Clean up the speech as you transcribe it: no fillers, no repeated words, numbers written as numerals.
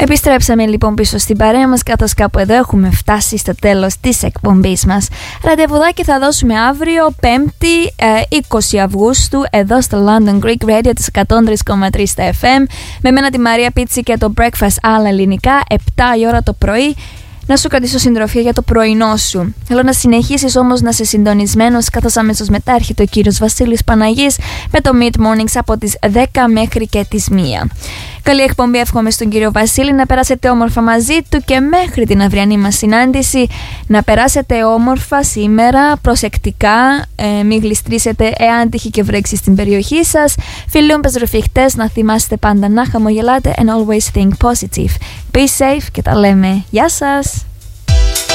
Επιστρέψαμε λοιπόν πίσω στην παρέα μας, καθώς κάπου εδώ έχουμε φτάσει στο τέλος της εκπομπής μας. Ραντεβουδάκι θα δώσουμε αύριο 5η 20 Αυγούστου εδώ στο London Greek Radio της 103,3 στα FM, με μένα τη Μαρία Πίτσι και το Breakfast άλλα ελληνικά 7 η ώρα το πρωί. Να σου κρατήσω συντροφία για το πρωινό σου. Θέλω να συνεχίσεις όμως να είσαι συντονισμένος, καθώς αμέσως μετά έρχεται ο κύριος Βασίλης Παναγής με το Mid Mornings από τις 10 μέχρι και τις 1. Καλή εκπομπή εύχομαι στον κύριο Βασίλη, να περάσετε όμορφα μαζί του και μέχρι την αυριανή μας συνάντηση. Να περάσετε όμορφα σήμερα, προσεκτικά, μην γλιστρήσετε εάν τύχει και βρέξει στην περιοχή σας. Φιλούμπες ρουφιχτές, να θυμάστε πάντα να χαμογελάτε and always think positive. Be safe και τα λέμε. Γεια σας!